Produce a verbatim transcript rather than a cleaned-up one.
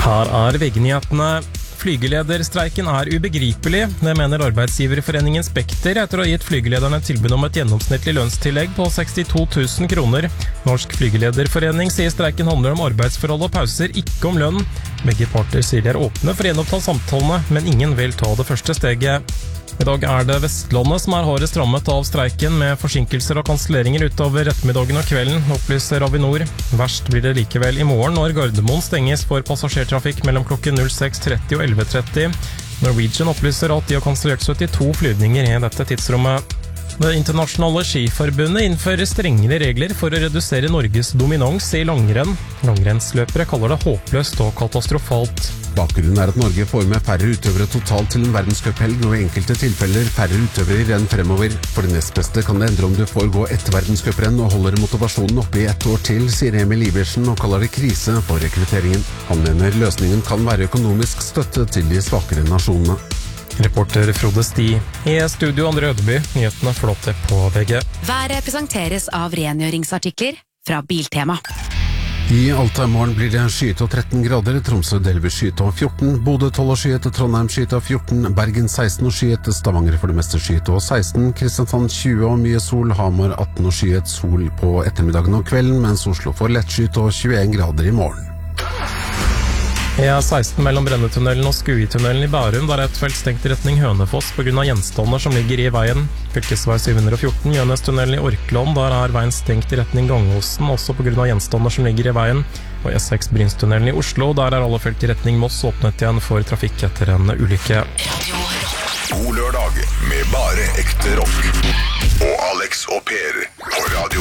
Her er V G-nyhetene. Flygelederstreiken er ubegripelig, det mener arbeidsgiverforeningen Spekter etter å ha gitt flygelederne tilbud om et gjennomsnittlig lønnstillegg på sekstito tusen kroner. Norsk flygelederforening sier streiken handler om arbeidsforhold og pauser, ikke om lønn. Begge parter sier de er åpne for å gjenoppta samtalene, men ingen vil ta det første steget. I dag er det Vestlandet som er hardest rammet av streiken, med forsinkelser og kanselleringer utover ettermiddagen og kvelden, opplyser Avinor. Verst blir det likevel i morgen når Gardermoen stenges for passasjertrafikk mellom klokken seks tretti og elleve tretti. Norwegian opplyser at de har kansellert syttito flyvninger i dette tidsrommet. Det internasjonale skiforbundet innfører strengere regler for å redusere Norges dominans i langrenn. Langrennsløpere kaller det håpløst og katastrofalt. Bakgrunnen er at Norge får med færre utøvere totalt til en verdenscuphelg, og i enkelte tilfeller færre utøvere i renn fremover. For det nest beste kan det endre om du får gå etter verdenscuprenn og holder motivasjonen oppe i ett år til, sier Emil Iversen og kaller det krise for rekrutteringen. Han mener løsningen kan være økonomisk støtte til de svakere nasjonene. Reporter Frode Sti. I studio Andre Ødeby, nyhetene flåtte på V G. Været presenteres av rengjøringsartikler fra Biltema. I Alta i morgen blir det skyet og tretten grader, Tromsø delvis skyet og fjorten, Bodø tolv og skyet, Trondheim skyet og fjorten, Bergen seksten og skyet, Stavanger for det meste skyet og seksten, Kristiansand tjue og mye sol, Hamar atten og skyet, sol på ettermiddagen og kvelden, mens Oslo får lett skyet og tjueen grader i morgen. E seksten mellom Brennetunnelen og Skuitunnelen i Bærum, der er et felt stengt i retning Hønefoss på grunn av gjenstander som ligger i veien. Fylkesvei syv hundre og fjorten, Gjønestunnelen i Orkland, der er veien stengt i retning Gangåsen, også på grunn av gjenstander som ligger i veien. Og E seks Brynstunnelen i Oslo, der er alle felt i retning Moss åpnet igjen for trafikk etter en ulykke. God lørdag med bare ekte rock. Og Alex og Per på radio.